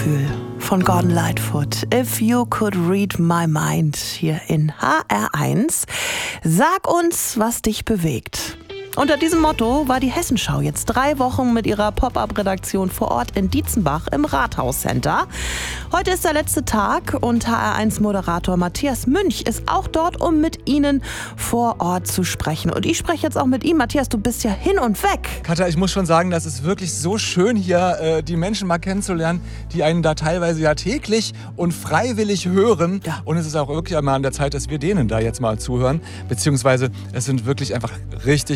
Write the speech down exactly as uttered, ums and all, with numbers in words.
Von Gordon Lightfoot. If You Could Read My Mind hier in H R eins. Sag uns, was dich bewegt. Unter diesem Motto war die Hessenschau jetzt drei Wochen mit ihrer Pop-Up-Redaktion vor Ort in Dietzenbach im Rathaus-Center. Heute ist der letzte Tag und H R eins Moderator Matthias Münch ist auch dort, um mit Ihnen vor Ort zu sprechen. Und ich spreche jetzt auch mit ihm. Matthias, du bist ja hin und weg. Katja, ich muss schon sagen, das ist wirklich so schön hier, äh, die Menschen mal kennenzulernen, die einen da teilweise ja täglich und freiwillig hören. Ja. Und es ist auch wirklich einmal an der Zeit, dass wir denen da jetzt mal zuhören. Beziehungsweise es sind wirklich einfach richtig